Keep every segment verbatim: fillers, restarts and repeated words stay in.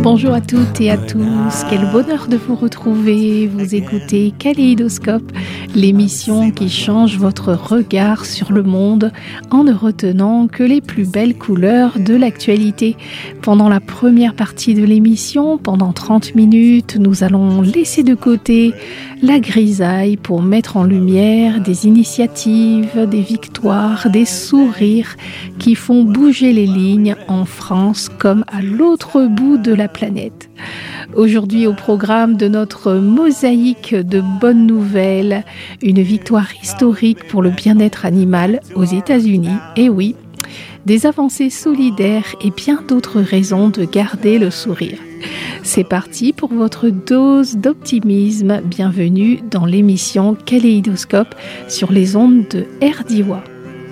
Bonjour à toutes et à tous, quel bonheur de vous retrouver, vous écoutez Kaléidoscope, l'émission qui change votre regard sur le monde en ne retenant que les plus belles couleurs de l'actualité. Pendant la première partie de l'émission, pendant trente minutes, nous allons laisser de côté la grisaille pour mettre en lumière des initiatives, des victoires, des sourires qui font bouger les lignes en France comme à l'autre bout de la planète. Aujourd'hui, au programme de notre mosaïque de bonnes nouvelles, une victoire historique pour le bien-être animal aux États-Unis. Et oui, des avancées solidaires et bien d'autres raisons de garder le sourire. C'est parti pour votre dose d'optimisme. Bienvenue dans l'émission Kaléidoscope sur les ondes de R D I W A.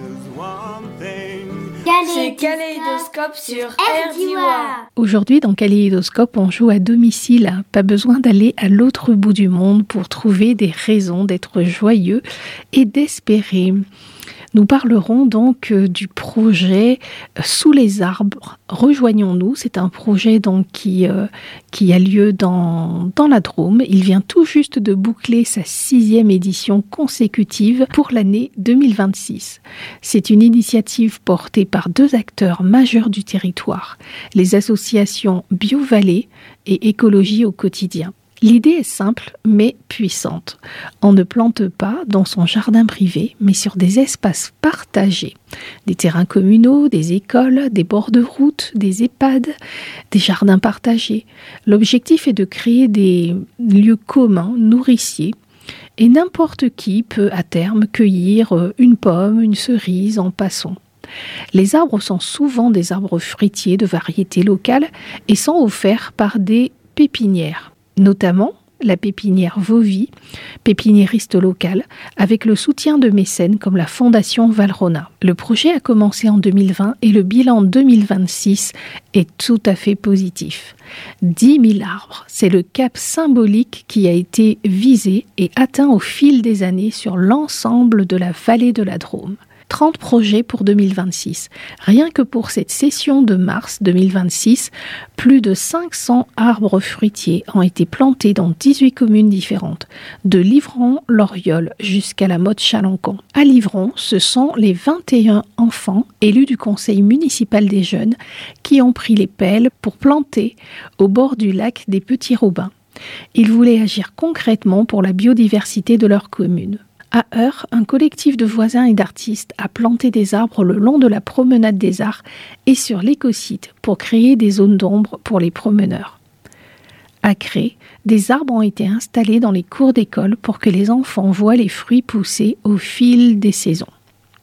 C'est Kaléidoscope sur R D I W A. Aujourd'hui, dans Kaléidoscope, on joue à domicile. Pas besoin d'aller à l'autre bout du monde pour trouver des raisons d'être joyeux et d'espérer. Nous parlerons donc du projet Sous les arbres, rejoignons-nous. C'est un projet donc qui, euh, qui a lieu dans, dans la Drôme. Il vient tout juste de boucler sa sixième édition consécutive pour l'année deux mille vingt-six. C'est une initiative portée par deux acteurs majeurs du territoire, les associations BioVallée et Écologie au quotidien. L'idée est simple mais puissante. On ne plante pas dans son jardin privé, mais sur des espaces partagés. Des terrains communaux, des écoles, des bords de route, des EHPAD, des jardins partagés. L'objectif est de créer des lieux communs, nourriciers, et n'importe qui peut à terme cueillir une pomme, une cerise en passant. Les arbres sont souvent des arbres fruitiers de variété locale et sont offerts par des pépinières. Notamment la pépinière Vauvy, pépiniériste locale, avec le soutien de mécènes comme la Fondation Valrhona. Le projet a commencé en deux mille vingt et le bilan deux mille vingt-six est tout à fait positif. dix mille arbres, c'est le cap symbolique qui a été visé et atteint au fil des années sur l'ensemble de la vallée de la Drôme. trente projets pour deux mille vingt-six. Rien que pour cette session de mars deux mille vingt-six, plus de cinq cents arbres fruitiers ont été plantés dans dix-huit communes différentes, de Livron-Loriol jusqu'à la Motte-Chalancon. À Livron, ce sont les vingt et un enfants élus du conseil municipal des jeunes qui ont pris les pelles pour planter au bord du lac des Petits Robins. Ils voulaient agir concrètement pour la biodiversité de leur commune. À Heure, un collectif de voisins et d'artistes a planté des arbres le long de la promenade des Arts et sur l'écosite pour créer des zones d'ombre pour les promeneurs. À Cré, des arbres ont été installés dans les cours d'école pour que les enfants voient les fruits pousser au fil des saisons.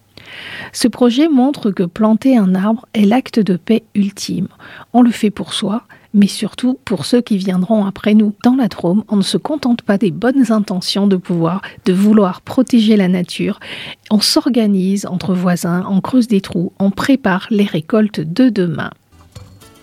Ce projet montre que planter un arbre est l'acte de paix ultime. On le fait pour soi, mais surtout pour ceux qui viendront après nous. Dans la Drôme, on ne se contente pas des bonnes intentions de pouvoir, de vouloir protéger la nature. On s'organise entre voisins, on creuse des trous, on prépare les récoltes de demain.